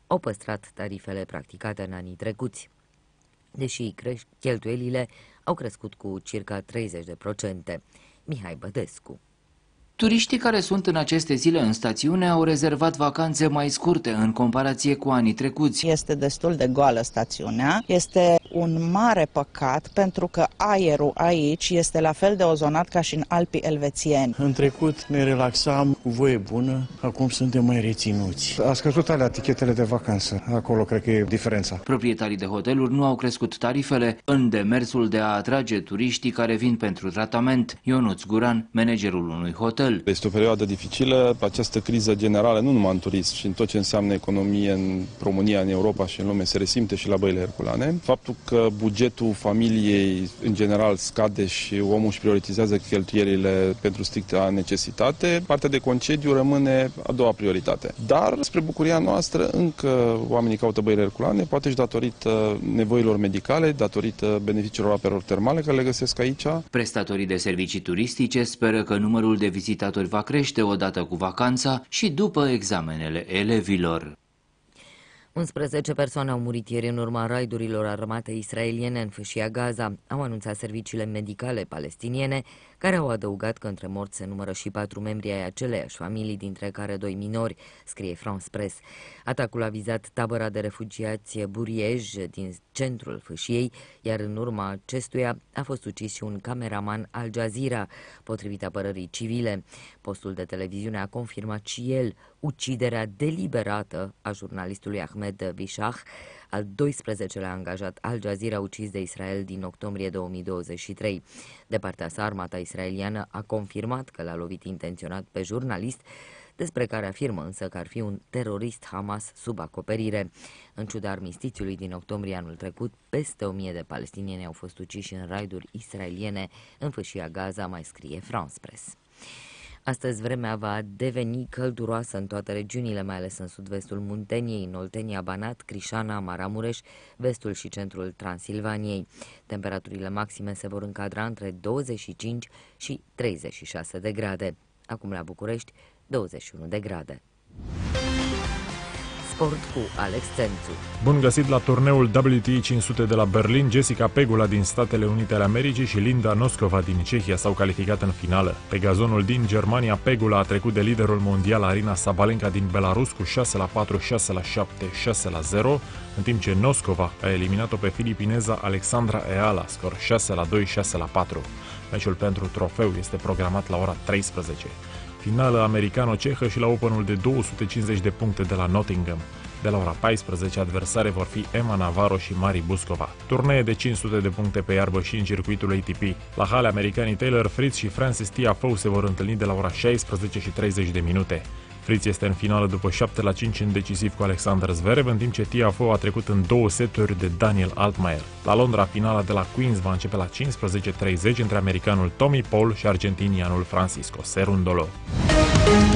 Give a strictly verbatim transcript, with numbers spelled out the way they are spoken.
au păstrat tarifele practicate în anii trecuți, deși cheltuielile au crescut cu circa treizeci de procente. Mihai Bădescu. Turiștii care sunt în aceste zile în stațiune au rezervat vacanțe mai scurte în comparație cu anii trecuți. Este destul de goală stațiunea. Este un mare păcat pentru că aerul aici este la fel de ozonat ca și în Alpii elvețieni. În trecut ne relaxam cu voie bună, acum suntem mai reținuți. A scăzut alea tichetele de vacanță, acolo cred că e diferența. Proprietarii de hoteluri nu au crescut tarifele în demersul de a atrage turiștii care vin pentru tratament. Ionuț Guran, managerul unui hotel. Este o perioadă dificilă, această criză generală, nu numai în turism, și în tot ce înseamnă economie în România, în Europa și în lume, se resimte și la băile herculane. Faptul că bugetul familiei în general scade și omul își prioritizează cheltuielile pentru stricta necesitate, partea de concediu rămâne a doua prioritate. Dar, spre bucuria noastră, încă oamenii caută băile herculane, poate și datorită nevoilor medicale, datorită beneficiilor apelor termale care le găsesc aici. Prestatorii de servicii turistice speră că numărul de vizitatori va crește odată cu vacanța și după examenele elevilor. unsprezece persoane au murit ieri în urma raidurilor armate israeliene în fâșia Gaza, au anunțat serviciile medicale palestiniene, care au adăugat că între morți se numără și patru membri ai aceleiași familii, dintre care doi minori, scrie France Press. Atacul a vizat tabăra de refugiați Buriej din centrul fâșiei, iar în urma acestuia a fost ucis și un cameraman Al Jazeera, potrivit apărării civile. Postul de televiziune a confirmat și el uciderea deliberată a jurnalistului Ahmed Bishah, al doisprezecelea angajat Al Jazeera ucis de Israel din octombrie două mii douăzeci și trei. De partea sa, armata israeliană a confirmat că l-a lovit intenționat pe jurnalist, despre care afirmă însă că ar fi un terorist Hamas sub acoperire. În ciuda armistițiului din octombrie anul trecut, peste o mie de palestinieni au fost uciși în raiduri israeliene în fâșia Gaza, mai scrie France Press. Astăzi vremea va deveni călduroasă în toate regiunile, mai ales în sud-vestul Munteniei, în Oltenia, Banat, Crișana, Maramureș, vestul și centrul Transilvaniei. Temperaturile maxime se vor încadra între douăzeci și cinci și treizeci și șase de grade. Acum la București, douăzeci și unu de grade. Sport cu Alex Tențu. Bun găsit la turneul W T A cinci sute de la Berlin. Jessica Pegula din Statele Unite ale Americii și Linda Noskova din Cehia s-au calificat în finală. Pe gazonul din Germania, Pegula a trecut de liderul mondial Arina Sabalenka din Belarus cu șase la patru, șase la șapte, șase la zero, în timp ce Noskova a eliminat-o pe filipineza Alexandra Eala, scor șase la doi, șase la patru. Meciul pentru trofeu este programat la ora treisprezece. Finală americano-cehă și la Openul de două sute cincizeci de puncte de la Nottingham. De la ora paisprezece, adversare vor fi Emma Navarro și Mari Buskova. Turnee de cinci sute de puncte pe iarbă și în circuitul A T P. La hale, americanii Taylor Fritz și Francis Tiafoe se vor întâlni de la ora șaisprezece și treizeci de minute. Fritz este în finală după șapte la cinci în decisiv cu Alexander Zverev, în timp ce Tiafoe a trecut în două seturi de Daniel Altmaier. La Londra, finala de la Queens va începe la cincisprezece treizeci între americanul Tommy Paul și argentinianul Francisco Cerundolo.